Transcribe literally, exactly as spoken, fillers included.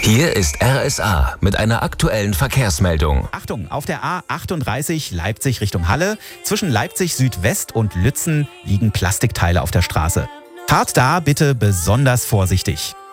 Hier ist R S A mit einer aktuellen Verkehrsmeldung. Achtung, auf der A achtunddreißig Leipzig Richtung Halle. Zwischen Leipzig Südwest und Lützen liegen Plastikteile auf der Straße. Fahrt da bitte besonders vorsichtig.